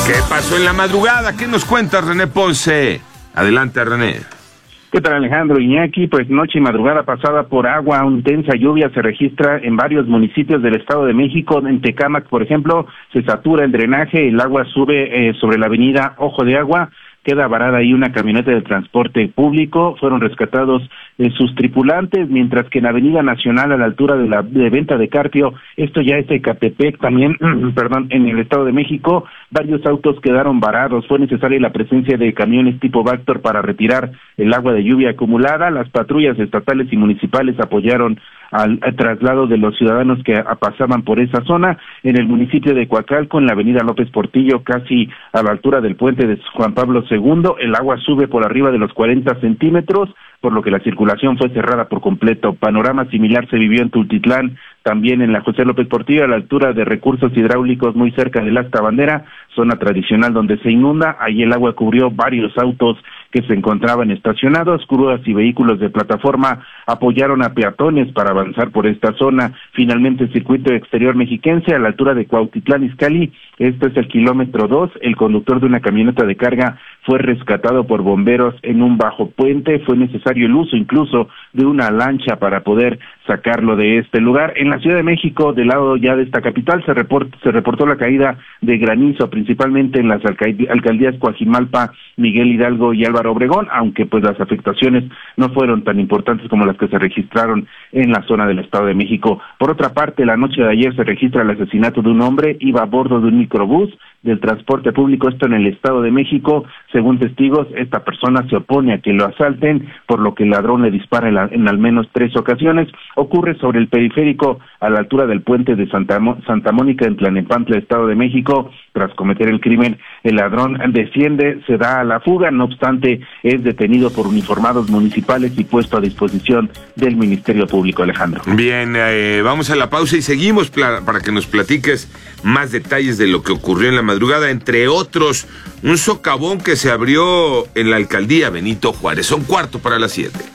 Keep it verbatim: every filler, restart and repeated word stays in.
¿Qué pasó en la madrugada? ¿Qué nos cuenta René Ponce? Adelante, René. ¿Qué tal, Alejandro? Iñaki, pues noche y madrugada pasada por agua, una intensa lluvia se registra en varios municipios del Estado de México. En Tecámac, por ejemplo, se satura el drenaje, el agua sube eh, sobre la avenida Ojo de Agua, queda varada ahí una camioneta de transporte público, fueron rescatados eh, sus tripulantes, mientras que en Avenida Nacional, a la altura de la de Venta de Carpio, esto ya es Ecatepec también, perdón, en el Estado de México, varios autos quedaron varados, fue necesaria la presencia de camiones tipo Vactor para retirar el agua de lluvia acumulada, las patrullas estatales y municipales apoyaron al, al traslado de los ciudadanos que a, pasaban por esa zona. En el municipio de Coacalco, en la avenida López Portillo, casi a la altura del puente de Juan Pablo segundo, el agua sube por arriba de los cuarenta centímetros, por lo que la circulación fue cerrada por completo. Panorama similar se vivió en Tultitlán, también en la José López Portillo, a la altura de recursos hidráulicos muy cerca del Asta Bandera, zona tradicional donde se inunda. Ahí el agua cubrió varios autos que se encontraban estacionados, grúas y vehículos de plataforma apoyaron a peatones para avanzar por esta zona. Finalmente, el circuito exterior mexiquense, a la altura de Cuautitlán Izcalli, este es el kilómetro dos, el conductor de una camioneta de carga fue rescatado por bomberos en un bajo puente, fue necesario el uso incluso de una lancha para poder sacarlo de este lugar. En la Ciudad de México, del lado ya de esta capital, se, report, se reportó la caída de granizo, principalmente en las alcald- alcaldías Coajimalpa, Miguel Hidalgo y Álvaro Obregón, aunque pues las afectaciones no fueron tan importantes como las que se registraron en la zona del Estado de México. Por otra parte, la noche de ayer se registra el asesinato de un hombre, iba a bordo de un microbús del transporte público, esto en el Estado de México. Según testigos, esta persona se opone a que lo asalten, por lo que el ladrón le dispara en, la, en al menos tres ocasiones. Ocurre sobre el periférico, a la altura del puente de Santa, Mo- Santa Mónica, en Tlalnepantla, Estado de México. Tras cometer el crimen, el ladrón desciende, se da a la fuga, no obstante, es detenido por uniformados municipales y puesto a disposición del Ministerio Público, Alejandro. Bien, eh, vamos a la pausa y seguimos pla- para que nos platiques más detalles de lo que ocurrió en la madrugada, entre otros, un socavón que se abrió en la alcaldía Benito Juárez. Son cuarto para las siete.